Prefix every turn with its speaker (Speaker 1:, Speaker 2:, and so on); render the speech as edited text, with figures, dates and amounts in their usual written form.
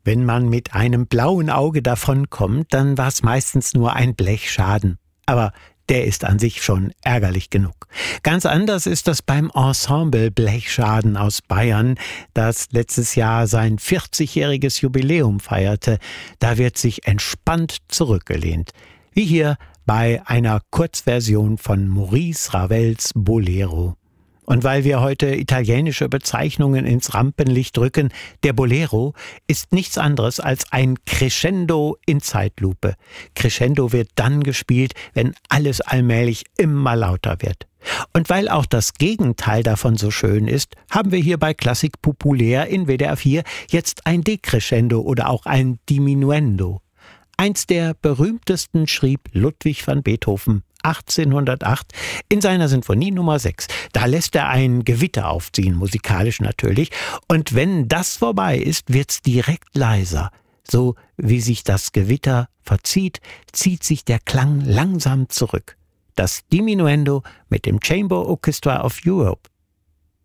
Speaker 1: Wenn man mit einem blauen Auge davonkommt, dann war es meistens nur ein Blechschaden. Aber der ist an sich schon ärgerlich genug. Ganz anders ist das beim Ensemble Blechschaden aus Bayern, das letztes Jahr sein 40-jähriges Jubiläum feierte. Da wird sich entspannt zurückgelehnt. Wie hier bei einer Kurzversion von Maurice Ravels Bolero. Und weil wir heute italienische Bezeichnungen ins Rampenlicht rücken, der Bolero ist nichts anderes als ein Crescendo in Zeitlupe. Crescendo wird dann gespielt, wenn alles allmählich immer lauter wird. Und weil auch das Gegenteil davon so schön ist, haben wir hier bei Klassik Populär in WDR 4 jetzt ein Decrescendo oder auch ein Diminuendo. Eins der berühmtesten schrieb Ludwig van Beethoven 1808 in seiner Sinfonie Nummer 6. Da lässt er ein Gewitter aufziehen, musikalisch natürlich. Und wenn das vorbei ist, wird's direkt leiser. So wie sich das Gewitter verzieht, zieht sich der Klang langsam zurück. Das Diminuendo mit dem Chamber Orchestra of Europe